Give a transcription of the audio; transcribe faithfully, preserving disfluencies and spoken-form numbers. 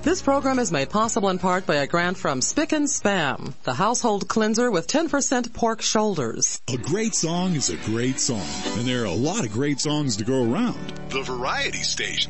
This program is made possible in part by a grant from Spick and Spam, the household cleanser with ten percent pork shoulders. A great song is a great song, and there are a lot of great songs to go around. The Variety Station.